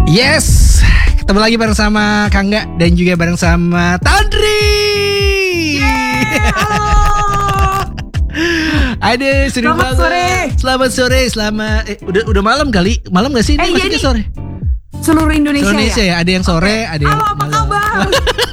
Yes, ketemu lagi bareng sama Kangga dan juga bareng sama Tandri. Ada seru banget. Selamat sore. Udah malam kali. Malam gak sih? Ini masih sore. Seluruh Indonesia ya. Ada yang sore, ada yang malam. Halo, apa kabar?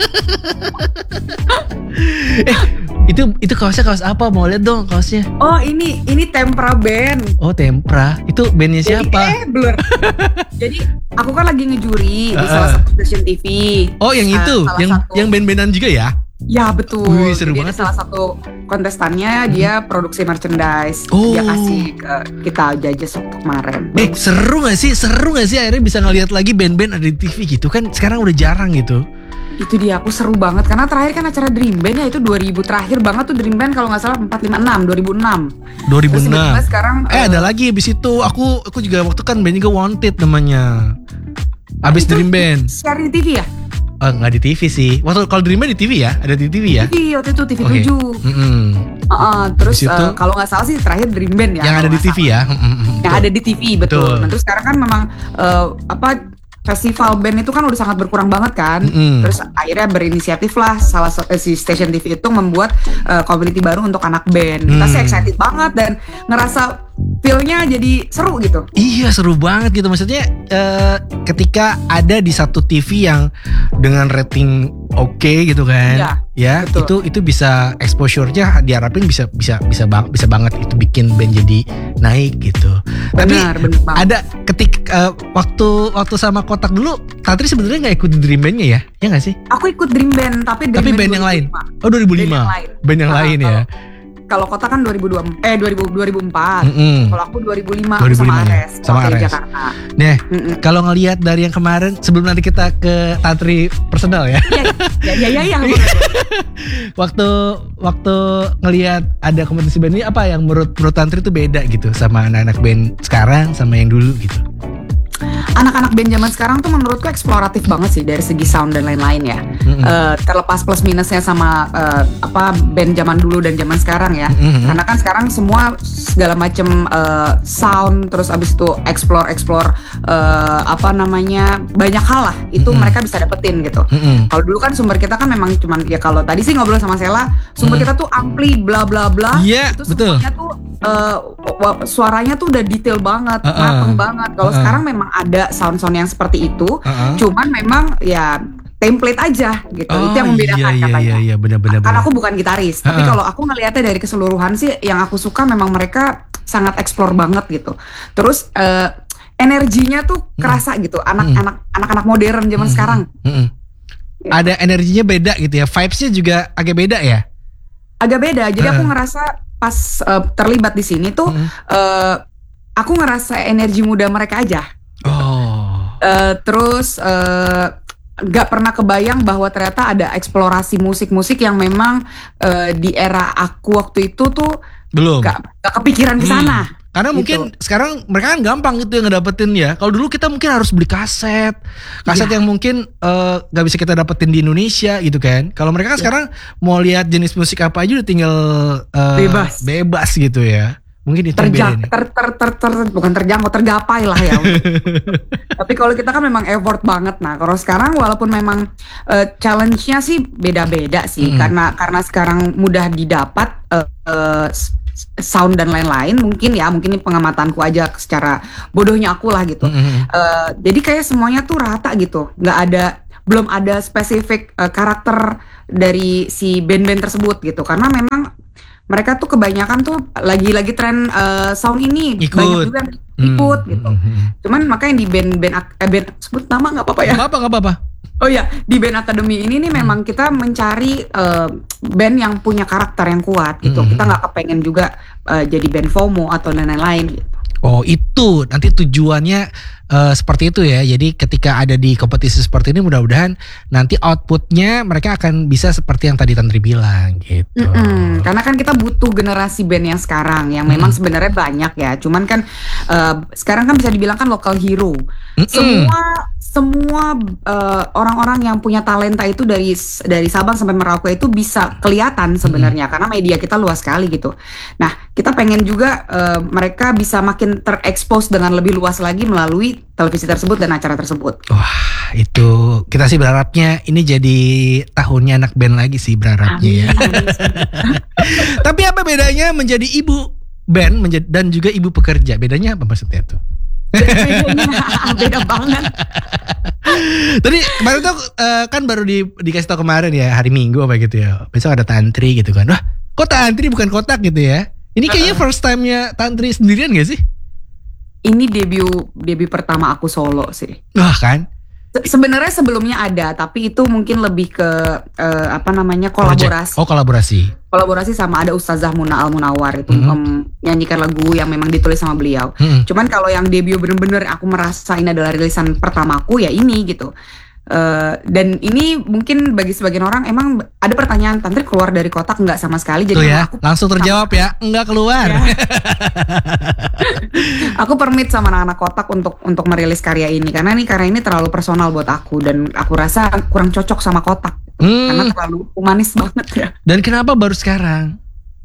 Itu kaos apa? Mau lihat dong kaosnya. Oh, ini Tempra Band. Oh, Tempra. Itu bandnya siapa? Blur. Jadi aku kan lagi ngejuri di salah satu stasiun TV. Oh, yang itu, yang band-bandan juga ya? Ya betul. Wih, seru jadi banget. Salah satu kontestannya dia produksi merchandise. Dia kasih ke kita Jajas waktu kemarin. Seru gak sih akhirnya bisa ngeliat lagi band-band ada di TV gitu kan? Sekarang udah jarang gitu. Itu dia, aku seru banget karena terakhir kan acara Dream Band ya itu 2000 terakhir banget tuh Dream Band kalau nggak salah 456 2006. Terus sekarang ada lagi abis itu aku juga waktu kan bandnya Wanted namanya. Abis Dream Band. Siaran di TV ya? Nggak di TV sih. Waktu kalau Dream Band di TV ya, ada di TV ya. TV waktu itu TV 7. Terus kalau nggak salah sih terakhir Dream Band ya. Yang ada di TV ya. Yang ada di TV betul. Nah, terus sekarang kan memang festival band itu kan udah sangat berkurang banget kan. Terus akhirnya berinisiatif lah si Station TV itu membuat community baru untuk anak band. Kita sih excited banget dan ngerasa feel-nya jadi seru gitu. Iya, seru banget gitu. Maksudnya ketika ada di satu TV yang dengan rating oke gitu kan. Ya, itu bisa exposure-nya diharapin bisa banget itu bikin band jadi naik gitu. Benar Tapi ada ketika waktu sama Kotak dulu, Tantri sebenarnya nggak ikut Dream Band-nya ya? Ya nggak sih? Aku ikut Dream Band tapi band yang lain. Oh, 2005. Band yang lain ya. Kalau Kota kan 2004. Kalau aku 2005 sama Ares. Sama Ares. Jakarta. Nah, kalau ngelihat dari yang kemarin sebelum nanti kita ke Tantri personal ya. Iya. Waktu ngelihat ada kompetisi band ini, apa yang menurut Tantri itu beda gitu sama anak-anak band sekarang sama yang dulu gitu? Anak-anak band zaman sekarang tuh menurutku eksploratif banget sih dari segi sound dan lain-lain ya. Terlepas plus minusnya sama band zaman dulu dan zaman sekarang ya. Karena kan sekarang semua segala macam sound, terus abis itu explore banyak hal lah itu mereka bisa dapetin gitu. Kalau dulu kan sumber kita kan memang cuman ya, kalau tadi sih ngobrol sama Sela, sumber kita tuh ampli bla bla bla. Itu semuanya tuh suaranya tuh udah detail banget, mateng banget. Kalau sekarang memang ada sound-sound yang seperti itu, cuman memang ya template aja gitu. Itu yang membedakan katanya. Iya, benar. Karena aku bukan gitaris, tapi kalau aku ngelihatnya dari keseluruhan sih, yang aku suka memang mereka sangat explore banget gitu. Terus energinya tuh kerasa gitu, anak-anak modern zaman sekarang. Gitu. Ada energinya beda gitu ya, vibes-nya juga agak beda ya. Agak beda. Jadi aku ngerasa pas terlibat di sini tuh, aku ngerasa energi muda mereka aja. Terus gak pernah kebayang bahwa ternyata ada eksplorasi musik-musik yang memang di era aku waktu itu tuh belum gak kepikiran ke sana. Karena gitu. Mungkin sekarang mereka kan gampang gitu yang ngedapetin ya. Kalau dulu kita mungkin harus beli kaset yang mungkin gak bisa kita dapetin di Indonesia gitu kan. Kalau mereka kan sekarang mau lihat jenis musik apa aja udah tinggal bebas gitu ya. Mungkin itu bukan terjangkau, tergapai lah ya. Tapi kalau kita kan memang effort banget. Nah, kalau sekarang walaupun memang challenge-nya sih beda-beda sih, karena sekarang mudah didapat sound dan lain-lain. Mungkin ini pengamatanku aja secara bodohnya aku lah gitu. Jadi kayak semuanya tuh rata gitu, belum ada spesifik karakter dari si band-band tersebut gitu, karena memang mereka tuh kebanyakan tuh lagi tren sound ini banyak juga yang ikut gitu. Cuman makanya di band sebut nama nggak apa-apa ya? Nggak apa-apa. Oh ya, di band Academy ini nih memang kita mencari band yang punya karakter yang kuat gitu. Kita nggak kepengen juga jadi band FOMO atau lain-lain gitu. Oh, itu nanti tujuannya seperti itu ya. Jadi ketika ada di kompetisi seperti ini, mudah-mudahan nanti outputnya mereka akan bisa seperti yang tadi Tantri bilang gitu. Karena kan kita butuh generasi band yang sekarang yang memang sebenarnya banyak ya. Cuman kan sekarang kan bisa dibilang kan local hero. semua orang-orang yang punya talenta itu dari Sabang sampai Merauke itu bisa kelihatan sebenarnya karena media kita luas sekali gitu. Nah, kita pengen juga mereka bisa makin terekspos dengan lebih luas lagi melalui televisi tersebut dan acara tersebut. Wah, itu kita sih berharapnya ini jadi tahunnya anak band lagi sih berharapnya ya. Tapi apa bedanya menjadi ibu band dan juga ibu pekerja? Bedanya apa maksudnya tuh? Beda banget. Tadi kemarin tuh kan baru dikasih tau kemarin ya, hari Minggu apa gitu ya. Besok ada Tantri gitu kan. Wah, kok Tantri bukan Kotak gitu ya? Ini kayaknya first time-nya Tantri sendirian gak sih? Ini debut pertama aku solo sih. Wah kan? Sebenarnya sebelumnya ada, tapi itu mungkin lebih ke kolaborasi. Oh, kolaborasi. Kolaborasi sama ada Ustazah Muna Al Munawar itu nyanyikan lagu yang memang ditulis sama beliau. Cuman kalau yang debut bener-bener aku merasa ini adalah rilisan pertamaku ya ini gitu. Dan ini mungkin bagi sebagian orang emang ada pertanyaan, Tantri keluar dari Kotak enggak sama sekali? Jadi ya, aku langsung terjawab ya, enggak keluar. Ya. Aku permit sama anak-anak Kotak untuk merilis karya ini karena ini terlalu personal buat aku dan aku rasa kurang cocok sama Kotak karena terlalu humanis banget ya. Dan kenapa baru sekarang?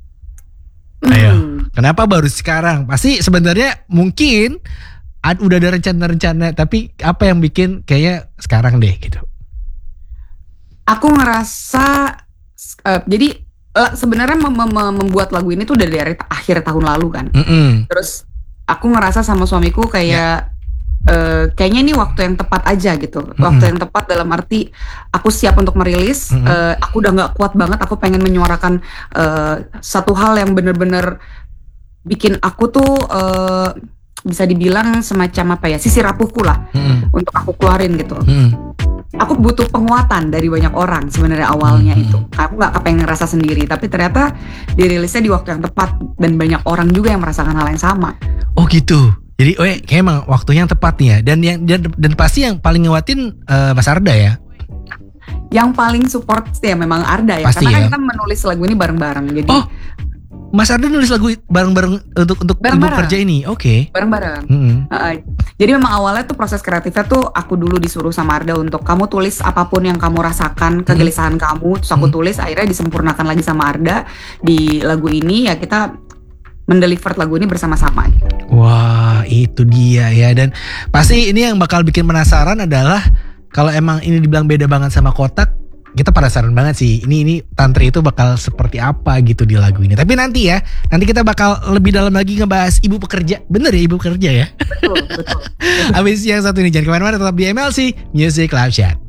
Ayo, kenapa baru sekarang? Pasti sebenarnya mungkin udah ada rencana-rencana, tapi apa yang bikin kayaknya sekarang deh gitu? Aku ngerasa jadi sebenarnya membuat lagu ini tuh udah dari akhir tahun lalu kan. Terus aku ngerasa sama suamiku kayak kayaknya ini waktu yang tepat aja gitu. Waktu yang tepat dalam arti aku siap untuk merilis. Aku udah nggak kuat banget. Aku pengen menyuarakan satu hal yang bener-bener bikin aku tuh bisa dibilang semacam apa ya, sisi rapuhku lah untuk aku keluarin gitu. Aku butuh penguatan dari banyak orang sebenarnya awalnya itu. Aku nggak kepengen ngerasa sendiri, tapi ternyata dirilisnya di waktu yang tepat dan banyak orang juga yang merasakan hal yang sama. Oh gitu. Jadi kayak emang waktunya yang tepat nih ya. Dan pasti yang paling nguatin Mas Arda ya. Yang paling support ya memang Arda ya. Pasti karena ya. kan kita menulis lagu ini bareng-bareng. Jadi Mas Arda nulis lagu bareng-bareng untuk ibu kerja ini, oke. Bareng-bareng. Jadi memang awalnya tuh proses kreatifnya tuh aku dulu disuruh sama Arda untuk kamu tulis apapun yang kamu rasakan, kegelisahan kamu, terus aku tulis, akhirnya disempurnakan lagi sama Arda di lagu ini ya kita mendeliver lagu ini bersama-sama. Wah, itu dia ya, dan pasti ini yang bakal bikin penasaran adalah kalau emang ini dibilang beda banget sama Kotak. Kita penasaran banget sih, ini Tantri itu bakal seperti apa gitu di lagu ini. Tapi nanti kita bakal lebih dalam lagi ngebahas ibu pekerja. Bener ya, ibu pekerja ya? Betul. Abis yang satu ini jangan kemana-mana, tetap di MLC Music Live Chat.